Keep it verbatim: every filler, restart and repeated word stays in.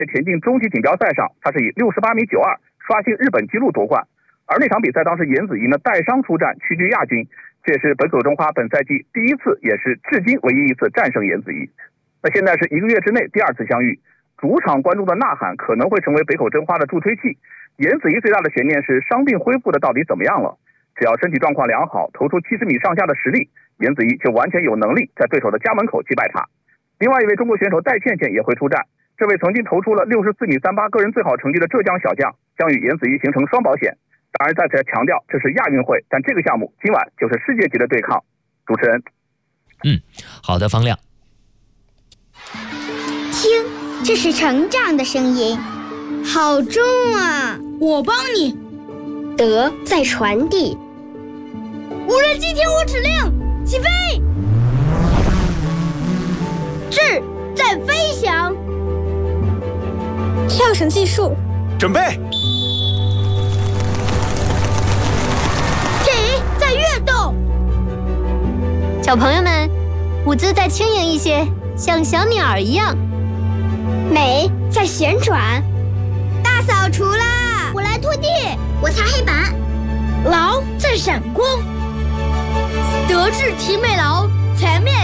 在田径终极锦标赛上，他是以六十八米九二刷新日本纪录夺冠。而那场比赛当时颜子怡呢带伤出战，屈居亚军，这也是本土中华本赛季第一次，也是至今唯一一次战胜颜子怡。那现在是一个月之内第二次相遇，主场观众的呐喊可能会成为北口真花的助推器。颜子怡最大的悬念是伤病恢复的到底怎么样了？只要身体状况良好，投出七十米上下的实力，颜子怡就完全有能力在对手的家门口击败他。另外一位中国选手戴倩倩也会出战，这位曾经投出了六十四米三八个人最好成绩的浙江小将，将与颜子怡形成双保险。当然再次强调，这是亚运会，但这个项目今晚就是世界级的对抗。主持人， 嗯，好的，方亮。 听，这是成长的声音，好重啊！ 我帮你。 德在传递。 无人机听我指令，起飞。智在飞翔。 跳绳技术， 准备。 体在跃动。 小朋友们，舞姿再轻盈一些，像小鸟一样。 美在旋转。 大扫除啦！我来拖地， 我擦黑板。 劳在闪光。德智体美劳全面